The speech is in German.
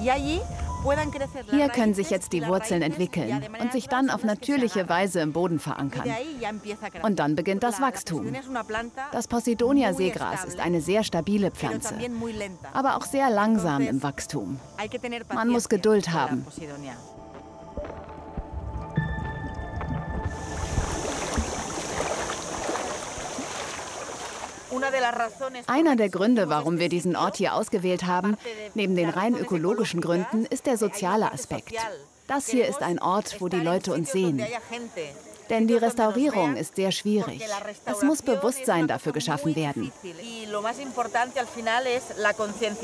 Hier können sich jetzt die Wurzeln entwickeln und sich dann auf natürliche Weise im Boden verankern. Und dann beginnt das Wachstum. Das Posidonia-Seegras ist eine sehr stabile Pflanze, aber auch sehr langsam im Wachstum. Man muss Geduld haben. Einer der Gründe, warum wir diesen Ort hier ausgewählt haben, neben den rein ökologischen Gründen, ist der soziale Aspekt. Das hier ist ein Ort, wo die Leute uns sehen. Denn die Restaurierung ist sehr schwierig. Es muss Bewusstsein dafür geschaffen werden.